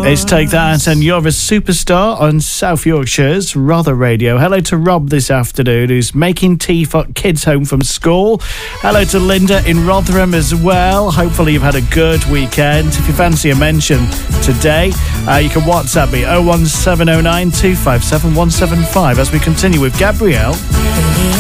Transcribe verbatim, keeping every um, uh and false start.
It's Take That, and you're a superstar on South Yorkshire's Rother Radio. Hello to Rob this afternoon, who's making tea for kids home from school. Hello to Linda in Rotherham as well. Hopefully you've had a good weekend. If you fancy a mention today, uh, you can WhatsApp me oh one seven oh nine two five seven one seven five as we continue with Gabrielle.